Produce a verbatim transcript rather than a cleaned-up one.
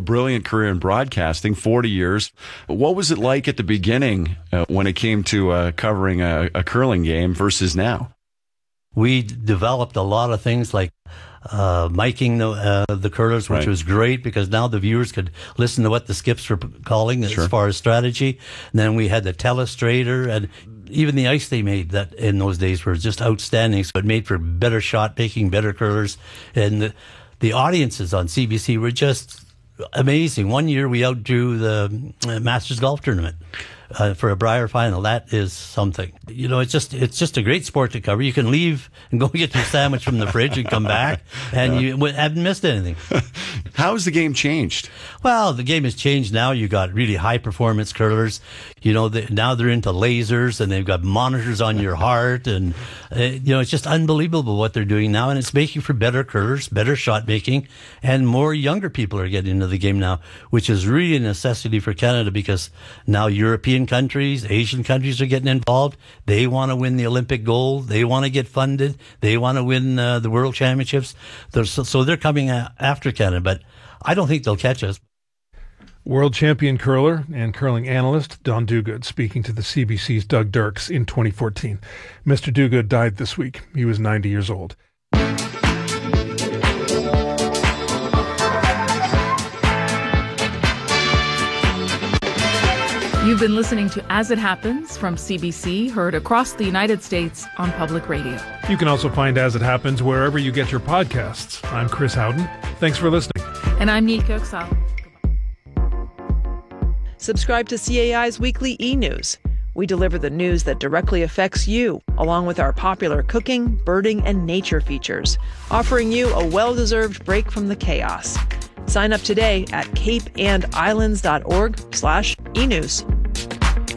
brilliant career in broadcasting, forty years. What was it like at the beginning uh, when it came to uh, covering a, a curling game versus now? We developed a lot of things like uh, miking the, uh, the curlers, which right. was great because now the viewers could listen to what the skips were calling sure. as far as strategy. And then we had the telestrator, and even the ice they made that in those days were just outstanding. So it made for better shot making, better curlers. And the, the audiences on C B C were just amazing. One year we outdrew the Masters Golf Tournament. Uh, for a Brier final, that is something. You know, it's just it's just a great sport to cover. You can leave and go get your sandwich from the fridge and come back, and yeah. you haven't missed anything. How has the game changed? Well, the game has changed now. You got really high performance curlers. You know, they, now they're into lasers and they've got monitors on your heart, and uh, you know, it's just unbelievable what they're doing now, and it's making for better curlers, better shot making, and more younger people are getting into the game now, which is really a necessity for Canada because now European countries, Asian countries are getting involved. They want to win the Olympic gold. They want to get funded. They want to win uh, the World Championships. They're, so, so they're coming a- after Canada, but I don't think they'll catch us. World champion curler and curling analyst Don Duguid speaking to the C B C's Doug Dirks in twenty fourteen. Mister Duguid died this week. He was ninety years old. You've been listening to As It Happens from C B C, heard across the United States on public radio. You can also find As It Happens wherever you get your podcasts. I'm Chris Howden. Thanks for listening. And I'm Neil Kirksall. Subscribe to C A I's weekly e-news. We deliver the news that directly affects you, along with our popular cooking, birding, and nature features, offering you a well-deserved break from the chaos. Sign up today at cape and islands dot org slash e news.